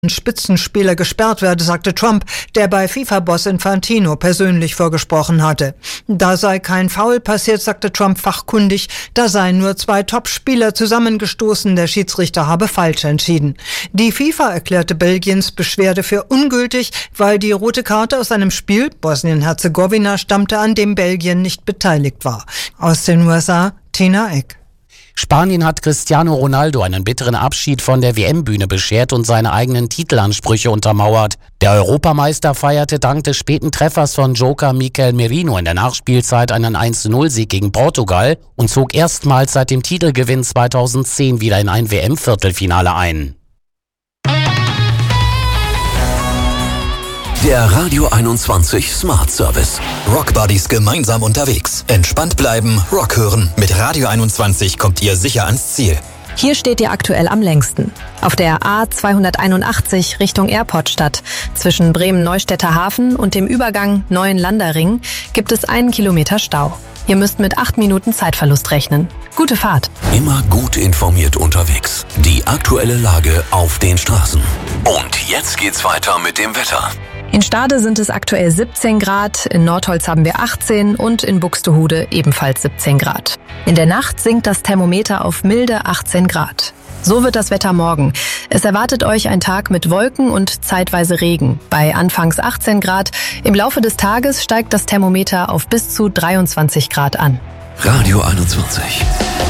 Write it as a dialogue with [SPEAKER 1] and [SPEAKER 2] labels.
[SPEAKER 1] Spitzenspieler gesperrt werde, sagte Trump, der bei FIFA-Boss Infantino persönlich vorgesprochen hatte. Da sei kein Foul passiert, sagte Trump fachkundig, da seien nur 2 Topspieler zusammengestoßen, der Schiedsrichter habe falsch entschieden. Die FIFA erklärte Belgiens Beschwerde für ungültig, weil die rote Karte aus einem Spiel, Bosnien-Herzegowina, stammte, an dem Belgien nicht beteiligt war. Aus den USA, Tina Eck.
[SPEAKER 2] Spanien hat Cristiano Ronaldo einen bitteren Abschied von der WM-Bühne beschert und seine eigenen Titelansprüche untermauert. Der Europameister feierte dank des späten Treffers von Joker Mikel Merino in der Nachspielzeit einen 1:0-Sieg gegen Portugal und zog erstmals seit dem Titelgewinn 2010 wieder in ein WM-Viertelfinale ein.
[SPEAKER 3] Der Radio 21 Smart Service. Rock Buddies gemeinsam unterwegs. Entspannt bleiben, Rock hören. Mit Radio 21 kommt ihr sicher ans Ziel.
[SPEAKER 4] Hier steht ihr aktuell am längsten. Auf der A281 Richtung Airportstadt. Zwischen Bremen-Neustädter Hafen und dem Übergang Neuen-Landerring gibt es 1 Kilometer Stau. Ihr müsst mit 8 Minuten Zeitverlust rechnen. Gute Fahrt.
[SPEAKER 3] Immer gut informiert unterwegs. Die aktuelle Lage auf den Straßen. Und jetzt geht's weiter mit dem Wetter.
[SPEAKER 4] In Stade sind es aktuell 17 Grad, in Nordholz haben wir 18 und in Buxtehude ebenfalls 17 Grad. In der Nacht sinkt das Thermometer auf milde 18 Grad. So wird das Wetter morgen. Es erwartet euch ein Tag mit Wolken und zeitweise Regen. Bei anfangs 18 Grad. Im Laufe des Tages steigt das Thermometer auf bis zu 23 Grad an.
[SPEAKER 3] Radio 21.